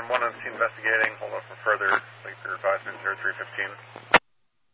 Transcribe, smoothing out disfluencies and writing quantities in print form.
1 on scene investigating. Hold up for further. Wait for advisement 0315.